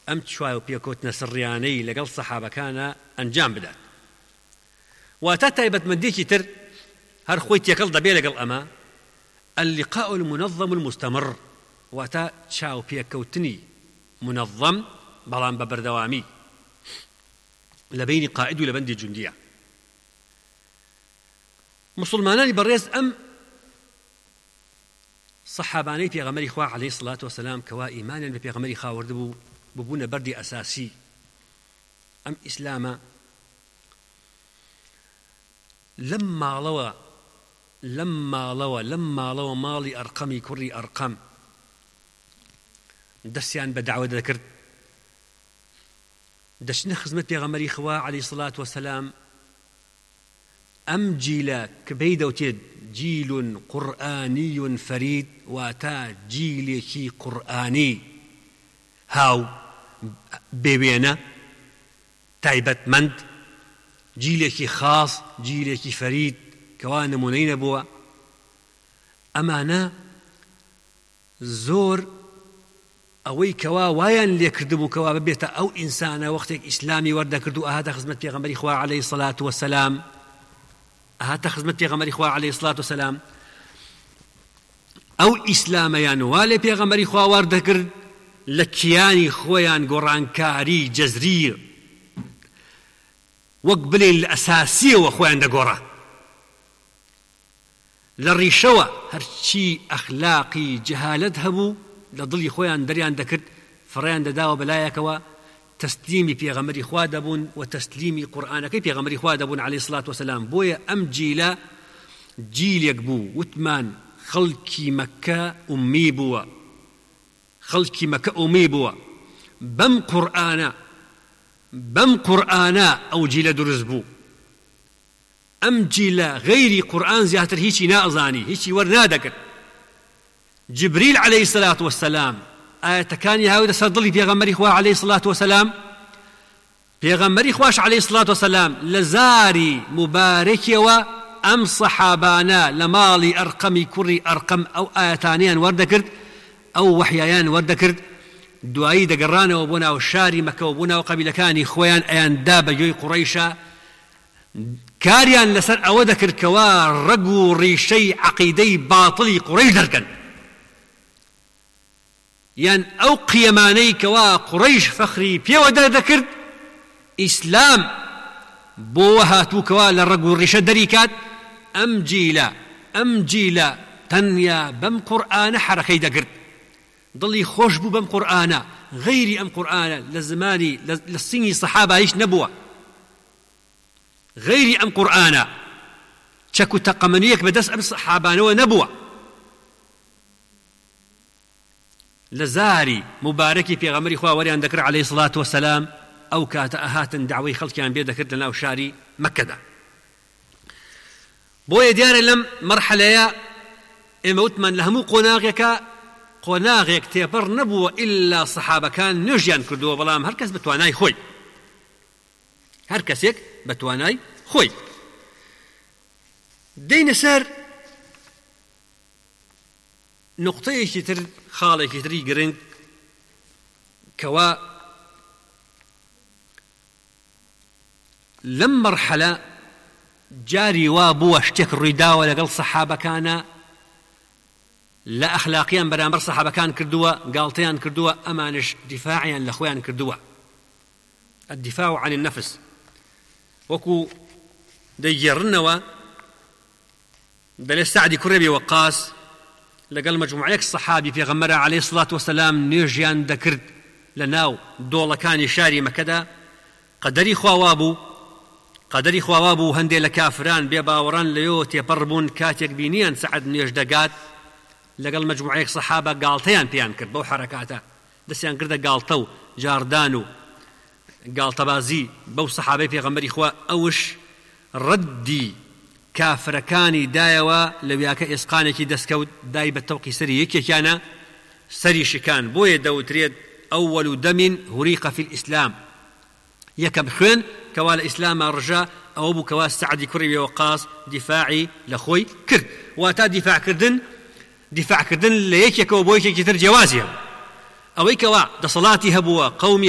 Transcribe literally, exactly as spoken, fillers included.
ئەم چوای و پێکەوتنە سڕیانەی لەگەڵ سەحابەکانە ئەنجام بدات. واتە تایبەتمەندێکی تر هەر خۆی تێکەڵ دەبێ لەگەڵ ئەمە اللقاء المنظم المستمر، واتە چاو پێکەوتنی منظم بەڵام بە بەردەوامی لە بینی قائد و لە بەندی جوندیە. مسلمانانی بەڕێز ئەم صحابانەی پێغەمبەری خوا عەلەیهی سڵات وسەلام کەوا ئیمانیان بە پێغەمبەری خوا وەردبوو ببوونە بەردی ئەساسی ئەم ئیسلامە، لەم ماڵەوە لەم ماڵەوە لەم ماڵەوە ماڵی ئەرقەمی کوڕی ئەرقەم دەستیان بە داوە دەکرد، دەچنە خزمەت پێغەمبەری خوا عەلەیهی سڵات وسەلام. ئەم جیلە کە پێی دەوتێت جیل قورئانی فەرید، واتە جیلێکی قورئانی هاو بێوێنە تایبەتمەند، جیلێکی خاص، جیلێکی فەرید کەوا نمونەی نەبووە. ئەمانە زۆر ئەوەی کەوا وایان لێ کردبوو کەوا ببێتە ئەو ئینسانە وەختێک ئیسلامی وەردەکرد و ئاهاتە خزمەت پێغەمبەری خوا عەلەیهی سڵات وسەلام ئاهاتە خزمەت پێغەمبەری خوا عەلەیهی سڵات وسەلام ئەو ئیسلامەیان وا لێ پێغەمبەری خوا وەردەکرد لە کیانی خۆیان گۆڕانکاری جەزری وەک بلێن لە ئەساسیەوە خۆیان دەگۆڕا، لە ڕیشەوە هەرچی ئەخلاقی جەهالەت هەبوو لە دڵی خۆیان دەریان دەکرد، فڕیان دەداوە بەلایەکەوە، تەسلیمی پێغەمبەری خوا دەبوون و تەسلیمی قورئانەکەی پێغەمبەری خوا دەبوون عەلەیهی سڵات وسەلام. بۆیە ئەم جیلە جیلێک بوو وتمان خەڵکی مەکە ئومی بووە، خەڵکی مەکە ئومی بووە، بەم قورئانە بەم قورئانە ئەو جیلە دروست بوو. ئەم جیلە غەیری قورئان زیاتر هیچی نائەزانی، هیچی وەرنادەکرد. جبریل عەلەیهی سڵات وسەلام ئاەتەکانی هاوێتە سەر دڵی پێغەمبەری خوا عەلەیهی سڵات وسەلام، پێغەمبەری خوش عەلەیهی سڵات وسەلام لە زاری مبارەکیەوە ئەم سەحابانە لە ماڵی ئەرقەمی کوڕی ئەرقەم ئەو ئاەتانیان وەردەکرد، ئەو وەحیایان وەردەکرد، دوایی دەگەڕانەوە بۆ ناو شاری مەکەوە، بۆ ناو قەبیلەکانی خۆیان ئەیاندا بە گوێی قوڕەیشە، کاریان لەسەر ئەوە دەکرد کەوا ڕەگ و ڕیشەی عەقیدەی باتڵی قوڕەیش دەرکەن، یان ئەو قیەمانەی کەوا قوڕەیش فەخری پێوە دەردەکرد ئیسلام بۆ هاتووکەوە لە ڕەگ و ڕیشە دەریکات. ئەم جیلە ئەم جیلە تەنیا بەم قورئانە حەرەکەی دەگرت، دڵی خۆش بوو بەم قورئانە، غەیری ئەم قورئانە لە زمانی لە سینی سەحابە هیچ نەبووە، غەیری ئەم قورئانە چەک و تەقەمەنیەک بەدەست ئەم سەحابانەوە نەبووە. لە زاری مبارەکی پێغەمبەری خوا وەریان دەکرد عەلەیهی سڵات وسەلام، ئەو کاتە ئەهاتن داوای خەڵکیان بێ دەکرد لە ناو شاری مەکەدا. بۆیە دیارە لەم مەرحەلەیە ئێمە وتمان لە هەموو قۆناغێکە قۆناغێک تێپەڕ نەبووە ئیلا سەحابەکان نوێژیان کردووە، بەڵام هەر کەس بە توانای خۆی، هەر کەسێک بە توانای خۆی. دەینە سەر نقطەیەکی تر، خاڵێکی تری گرنگ کەوا لەم مەرحەلە جاری وا بووە شتێک ڕوویداوە لەگەڵ سەحابەکانە، لە ئەخلاقیان بەرامبەر سەحابەکان کردووە، گاڵتەیان کردووە، ئەمانش دیفاعیان لە خۆیان کردووە، الدفاع عن النفس. وەکو دەیگێڕنەوە دەڵێ سەعدی کوڕی ئەبی وەقاس لەگەڵ مەجموعەیەک سەحابی پێغەمبەر عەلەیهی سڵات وسەلام نوێژیان دەکرد لە ناو دۆڵەکانی شاری مەکەدا. قەدەری خواوا بوو، قەدەری خواوا بوو هەندێک لە کافران بێ باوەڕان لەوێ تێپەڕ بوون، کاتێک بینیان سەعد نوێژ دەگات لەگەڵ مەجموعەیەک سەحابە گاڵتەیان پێیان کرد بەو حەرەکاتە، دەستیان کردە گاڵتە و جاردان و گاڵتەبازی بەو سەحابەی پێغەمبەری خوا. ئەوش ڕەدی کافرەکانی دایەوە لە ویاکە ئێسقانێکی دەستکەوت، دای بە تەوقی سەری یەکێکیانە سەری شکان. بۆیە دەوترێت ئەوەل دەمین هوریقە فی الئیسلام، یەکەم خوێن کەوا لە ئیسلامە ڕژا ئەوە بوو کەوا سەعدی کوڕی ئەبی وەقاس دیفاعی لە خۆی کرد. واتە دیفاعکردن دیفاعکردن لە یەکێکەوە بۆ یەکێکی تر جیازیە. ئەوەی کەوا دەسەڵاتی هەبووە قەومی